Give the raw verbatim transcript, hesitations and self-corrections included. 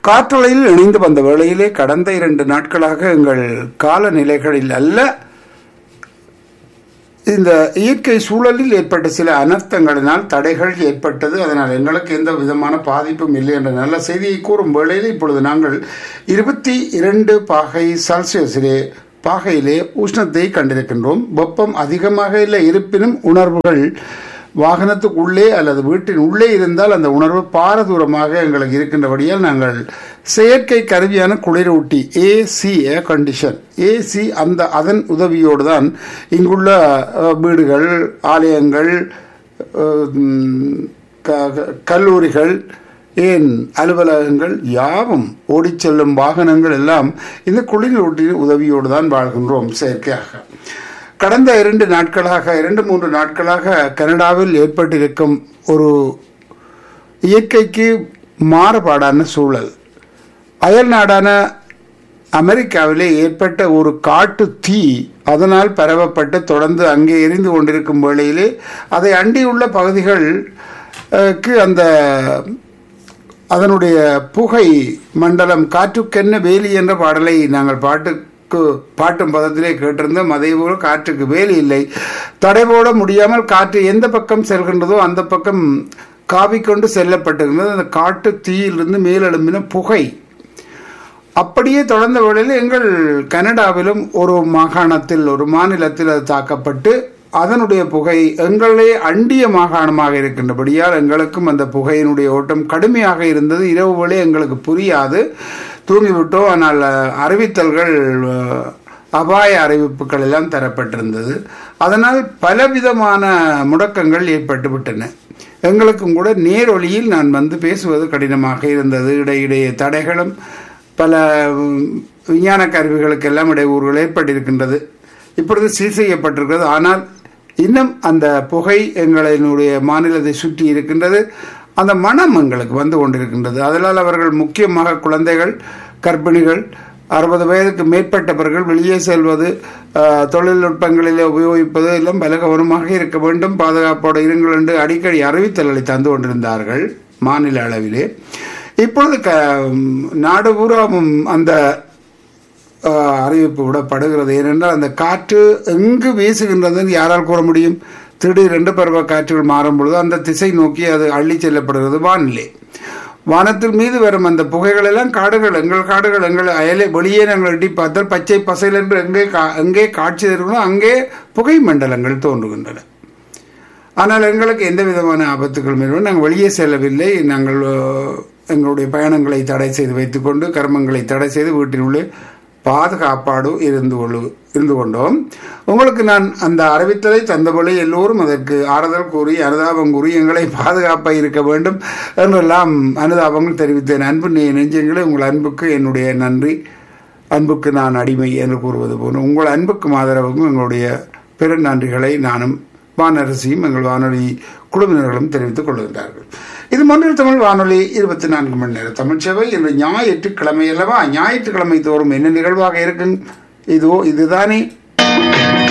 காற்றலையில் இணைந்து வந்த வேளையிலே கடந்த இரண்டு நாட்களாக எங்கள் காலநிலைகளில் அல்ல இந்த இயற்கை சூழலில் ஏற்பட்ட சில அனர்த்தங்களினால் தடைகள் ஏற்பட்டது. அதனால் எங்களுக்கு எந்த விதமான பாதிப்பும் இல்லை என்ற நல்ல செய்தியை கூறும் வேளையில் இப்பொழுது நாங்கள் இருபத்தி இரண்டு பாகை செல்சியஸிலே பாகையிலே உஷ்ணத்தை கண்டிருக்கின்றோம். வெப்பம் அதிகமாக இல்லை, இருப்பினும் உணர்வுகள் வாகனத்துக்கு உள்ளே அல்லது வீட்டின் உள்ளே இருந்தால் அந்த உணர்வு பாரதூரமாக எங்களுக்கு இருக்கின்றபடியால் நாங்கள் செயற்கை கருவியான குளிரூட்டி ஏசி ஏர் கண்டிஷன் ஏசி அந்த அதன் உதவியோடு தான் இங்குள்ள வீடுகள், ஆலயங்கள், கல்லூரிகள், ஏன் அலுவலகங்கள் யாவும் ஓடிச் செல்லும் வாகனங்கள் எல்லாம் இந்த குளிரூட்டியின் உதவியோடு தான் வாழ்கின்றோம் செயற்கையாக. கடந்த இரண்டு நாட்களாக இரண்டு மூன்று நாட்களாக கனடாவில் ஏற்பட்டிருக்கும் ஒரு இயற்கைக்கு மாறுபாடான சூழல், அயல் நாடான அமெரிக்காவிலே ஏற்பட்ட ஒரு காட்டு தீ அதனால் பரவப்பட்டு தொடர்ந்து அங்கே எரிந்து கொண்டிருக்கும் வேளையிலே அதை அண்டியுள்ள பகுதிகளுக்கு அந்த அதனுடைய புகை மண்டலம் காற்றுக்கென்ன வேலி என்ற பாடலை நாங்கள் பாட்டு பாட்டும் பதத்திலே கேட்டிருந்தோம். அதே போல காற்றுக்கு வேலி இல்லை, தடை போட முடியாமல் காற்று எந்த பக்கம் செல்கின்றதோ அந்த பக்கம் காவிக்கொண்டு செல்லப்பட்டிருந்தது. அந்த காட்டு தீயிலிருந்து மேலெழும்பின புகை அப்படியே தொடர்ந்த வேளையில் எங்கள் கனடாவிலும் ஒரு மாகாணத்தில் ஒரு மாநிலத்தில் அது தாக்கப்பட்டு அதனுடைய புகை எங்களே அண்டிய மாகாணமாக இருக்கின்றபடியால் எங்களுக்கும் அந்த புகையினுடைய ஓட்டம் கடுமையாக இருந்தது. இரவு வேளை எங்களுக்கு புரியாது, தூங்கிவிட்டோம். ஆனால் அறிவித்தல்கள், அபாய அறிவிப்புகள் எல்லாம் தரப்பட்டிருந்தது. அதனால் பலவிதமான முடக்கங்கள் ஏற்பட்டு விட்டன. எங்களுக்கும் கூட நேரொலியில் நான் வந்து பேசுவது கடினமாக இருந்தது. இடையிடையே தடைகளும் பல விஞ்ஞான கருவிகளுக்கெல்லாம் இடையூறுகள் ஏற்பட்டிருக்கின்றது. இப்பொழுது சீர் செய்யப்பட்டிருக்கிறது. ஆனால் இன்னும் அந்த புகை எங்களினுடைய மாநிலத்தை சுற்றி இருக்கின்றது. அந்த மனம் எங்களுக்கு வந்து கொண்டிருக்கின்றது. அதனால் அவர்கள் முக்கியமாக குழந்தைகள், கர்ப்பிணிகள், அறுபது வயதுக்கு மேற்பட்டவர்கள் வெளியே செல்வது, தொழில்நுட்பங்களிலே உபயோகிப்பது எல்லாம் பல கவனமாக இருக்க வேண்டும், பாதுகாப்போடு இருங்கள் என்று அடிக்கடி அறிவித்தல்களை தந்து கொண்டிருந்தார்கள் மாநில அளவிலே. இப்பொழுது க நாடு பூராவும் அந்த அறிவிப்பு விடப்படுகிறது. ஏனென்றால் அந்த காற்று எங்கு வீசுகின்றது யாரால் கூற முடியும்? திடீரென்று பருவ காற்றுகள் மாறும் பொழுது அந்த திசை நோக்கி அது அள்ளி செல்லப்படுகிறது வானிலை. வானத்தில் மீது வரும் அந்த புகைகள் எல்லாம் காடுகள், எங்கள் காடுகள், எங்கள் அயலை வெளியே நாங்கள் எட்டி பார்த்தால் பச்சை பசையில் என்று எங்கே எங்கே காட்சி தருகிறோம் அங்கே புகை மண்டலங்கள் தோன்றுகின்றன. ஆனால் எங்களுக்கு எந்த விதமான ஆபத்துகளும் இல்லை. நாங்கள் வெளியே செல்லவில்லை. நாங்கள் எங்களுடைய பயணங்களை தடை செய்து வைத்துக்கொண்டு கர்மங்களை தடை செய்து வீட்டினுள்ளே பாதுகாப்பாடு இருந்து கொள்ளு இருந்து கொண்டோம். உங்களுக்கு நான் அந்த அறிவித்தலை தந்தபோல எல்லோரும் அதற்கு ஆறுதல் கூறி அனுதாபம் கூறி எங்களை பாதுகாப்பாக இருக்க வேண்டும் என்றெல்லாம் அனுதாபங்கள் தெரிவித்தேன். அன்பு நெஞ்சங்களே, உங்கள் அன்புக்கு என்னுடைய நன்றி. அன்புக்கு நான் அடிமை என்று கூறுவது போல உங்கள் அன்புக்கும் ஆதரவுக்கும் எங்களுடைய பெரு நன்றிகளை நானும் வானரசியும் எங்கள் வானொலி குழுவினர்களும் தெரிவித்துக் கொள்கின்றார்கள். இது மொன்றில் தமிழ் வானொலி இருபத்தி நான்கு மணி நேர தமிழ் சேவை. இன்று ஞாயிற்றுக்கிழமை அல்லவா? ஞாயிற்றுக்கிழமை தோறும் என்ன நிகழ்வாக இருக்கும்? இதோ இதுதானே